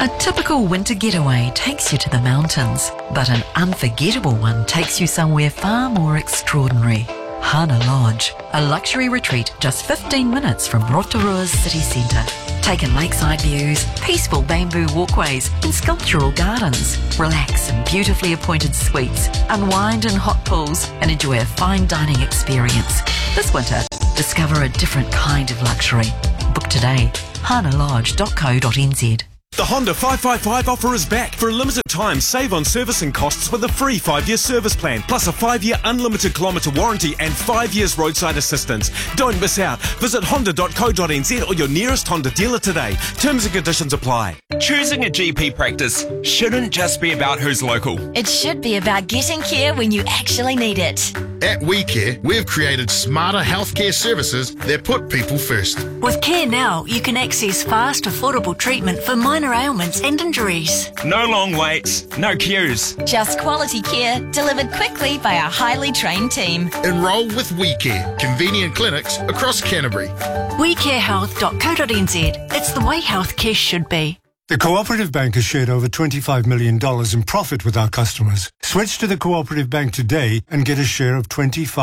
A typical winter getaway takes you to the mountains, but an unforgettable one takes you somewhere far more extraordinary. Hana Lodge, a luxury retreat just 15 minutes from Rotorua's city centre. Take in lakeside views, peaceful bamboo walkways and sculptural gardens. Relax in beautifully appointed suites, unwind in hot pools and enjoy a fine dining experience. This winter, discover a different kind of luxury. Book today. hanalodge.co.nz. The Honda 555 offer is back. For a limited time, save on servicing costs with a free 5-year service plan, plus a 5-year unlimited kilometre warranty and 5 years roadside assistance. Don't miss out. Visit honda.co.nz or your nearest Honda dealer today. Terms and conditions apply. Choosing a GP practice shouldn't just be about who's local. It should be about getting care when you actually need it. At WeCare, we've created smarter healthcare services that put people first. With Care Now, you can access fast, affordable treatment for minor ailments and injuries. No long waits, no queues. Just quality care delivered quickly by our highly trained team. Enrol with WeCare, convenient clinics across Canterbury. WeCareHealth.co.nz. It's the way healthcare should be. The Cooperative Bank has shared over $25 million in profit with our customers. Switch to the Cooperative Bank today and get a share of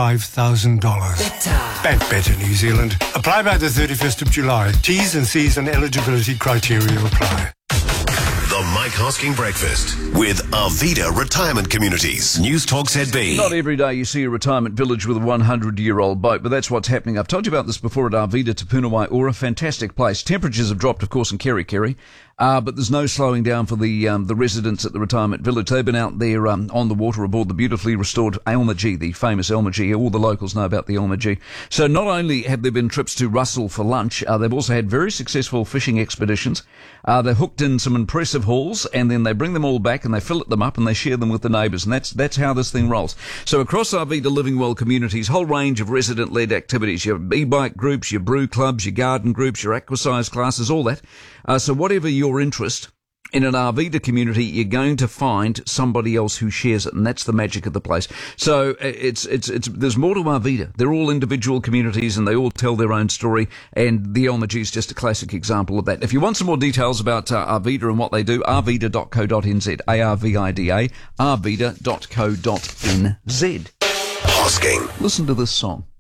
$25,000. Bet better, New Zealand. Apply by the 31st of July. T's and C's and eligibility criteria apply. The Mike Hosking Breakfast with Arvida Retirement Communities. News Talk ZB. Not every day you see a retirement village with a 100-year-old boat, but that's what's happening. I've told you about this before at Arvida Te Puna Waiora. Fantastic place. Temperatures have dropped, of course, in Kerikeri. But there's no slowing down for the residents at the retirement village. They've been out there on the water aboard the beautifully restored Ailma G, the famous Ailma G. All the locals know about the Ailma G. So not only have there been trips to Russell for lunch, they've also had very successful fishing expeditions. They've hooked in some impressive hauls, and then they bring them all back and they fillet them up and they share them with the neighbours. And that's how this thing rolls. So across Arvida Living Well communities, whole range of resident-led activities. Your e-bike groups, your brew clubs, your garden groups, your exercise classes, all that. So whatever your interest in an Arvida community, you're going to find somebody else who shares it, and that's the magic of the place. So it's there's more to Arvida. They're all individual communities, and they all tell their own story. And the Ailma G is just a classic example of that. If you want some more details about Arvida and what they do, arvida.co.nz, ARVIDA, arvida.co.nz. Hosking. Listen to this song.